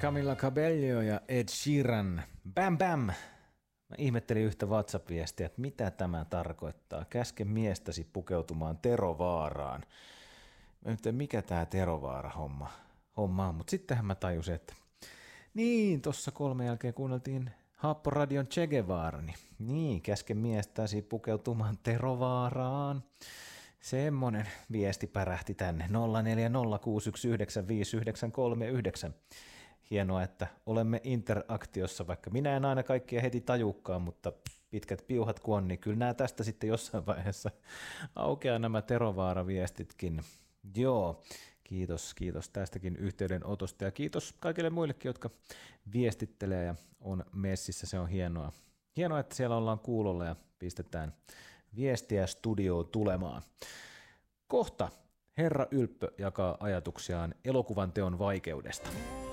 Camila Cabello ja Ed Sheeran. Bam bam! Mä ihmettelin yhtä WhatsApp-viestiä, että mitä tämä tarkoittaa. Käske miestäsi pukeutumaan Terovaaraan. Mä en tiedä, mikä tää Terovaara-homma on, mutta sittenhän mä tajusin, että niin, tossa 3 jälkeen kuunneltiin Happoradion Che Guevara. Niin, käske miestäsi pukeutumaan Terovaaraan. Semmonen viesti pärähti tänne 0406195939. Hienoa, että olemme interaktiossa, vaikka minä en aina kaikkia heti tajuukaan, mutta pitkät piuhat kun on, niin kyllä nämä tästä sitten jossain vaiheessa aukeaa nämä Terovaara-viestitkin. Joo, kiitos tästäkin yhteydenotosta ja kiitos kaikille muillekin, jotka viestittelee ja on messissä, se on hienoa. Hienoa, että siellä ollaan kuulolla ja pistetään viestiä studioon tulemaan. Kohta herra Ylppö jakaa ajatuksiaan elokuvan teon vaikeudesta.